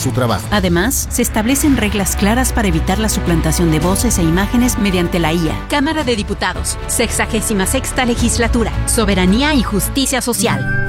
su trabajo. Además, se establecen reglas claras para evitar la suplantación de voces e imágenes mediante la IA. Cámara de Diputados, 66ª Legislatura, Soberanía y Justicia Social.